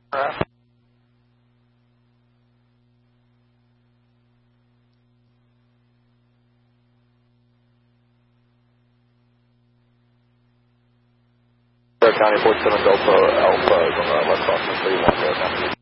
County 47 Delta Alpha is on the west crossing 31 right now.